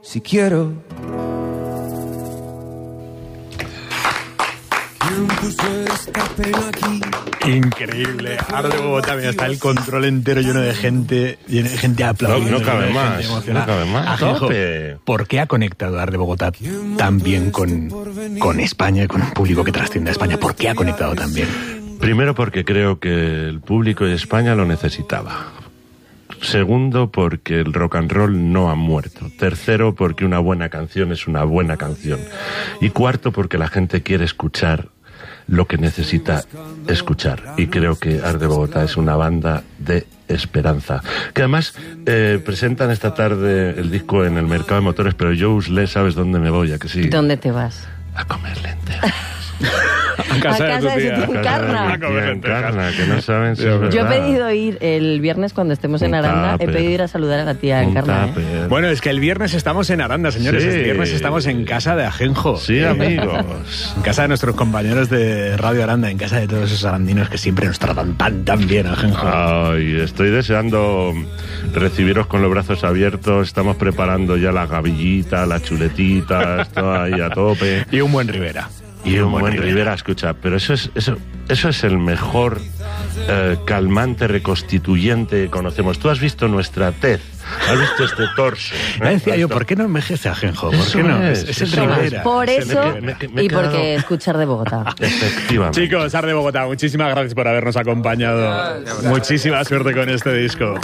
si quiero. ¿Quién puso esta pena aquí? Increíble. Arde Bogotá, mira, está el control entero lleno de gente aplaudiendo. No cabe más, no cabe más. Ajenjo, ¿por qué ha conectado Arde Bogotá tan bien con España y con un público que trasciende a España? ¿Por qué ha conectado tan bien? Primero porque creo que el público de España lo necesitaba. Segundo, porque el rock and roll no ha muerto. Tercero, porque una buena canción es una buena canción. Y cuarto, porque la gente quiere escuchar lo que necesita escuchar. Y creo que Arde Bogotá es una banda de esperanza. Que además presentan esta tarde el disco en el mercado de motores, pero yo, Usle, ¿sabes dónde me voy? ¿A que sí? ¿Dónde te vas? A comer lentejas. A casa de tu tía. En Encarna. Que no saben si es verdad. Yo he pedido ir el viernes cuando estemos en Aranda, he pedido ir a saludar a la tía Encarna. Bueno, es que el viernes estamos en Aranda, señores. Sí. El viernes estamos en casa de Ajenjo. Sí, amigos. En casa de nuestros compañeros de Radio Aranda, en casa de todos esos arandinos que siempre nos tratan tan bien, Ajenjo. Ay, estoy deseando recibiros con los brazos abiertos. Estamos preparando ya la gavillita, las chuletitas, todo ahí a tope. Y un buen Rivera. Y un buen Rivera, escucha, pero eso es el mejor calmante reconstituyente que conocemos. Tú has visto nuestra tez, has visto este torso. Me decía yo, ¿por qué no envejece Ajenjo? ¿Por qué no? Es el Rivera. Por eso y porque escuchar de Bogotá. Efectivamente. Chicos, Arde Bogotá, muchísimas gracias por habernos acompañado. Muchísima suerte con este disco.